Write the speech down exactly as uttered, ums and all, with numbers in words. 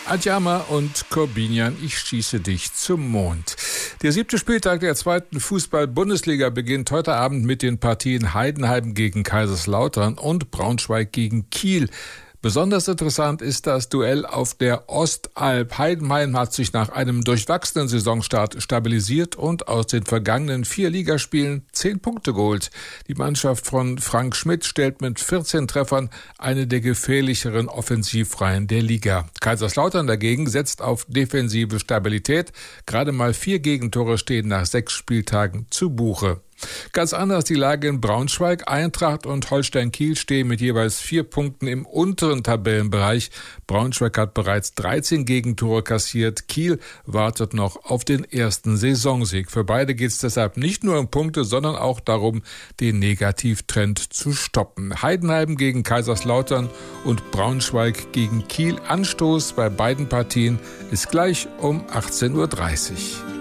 Adjama und Corbinian, ich schieße dich zum Mond. Der siebte Spieltag der zweiten Fußball-Bundesliga beginnt heute Abend mit den Partien Heidenheim gegen Kaiserslautern und Braunschweig gegen Kiel. Besonders interessant ist das Duell auf der Ostalb. Heidenheim hat sich nach einem durchwachsenen Saisonstart stabilisiert und aus den vergangenen vier Ligaspielen zehn Punkte geholt. Die Mannschaft von Frank Schmidt stellt mit vierzehn Treffern eine der gefährlicheren Offensivreihen der Liga. Kaiserslautern dagegen setzt auf defensive Stabilität. Gerade mal vier Gegentore stehen nach sechs Spieltagen zu Buche. Ganz anders die Lage in Braunschweig. Eintracht und Holstein Kiel stehen mit jeweils vier Punkten im unteren Tabellenbereich. Braunschweig hat bereits dreizehn Gegentore kassiert. Kiel wartet noch auf den ersten Saisonsieg. Für beide geht es deshalb nicht nur um Punkte, sondern auch darum, den Negativtrend zu stoppen. Heidenheim gegen Kaiserslautern und Braunschweig gegen Kiel. Anstoß bei beiden Partien ist gleich um achtzehn Uhr dreißig.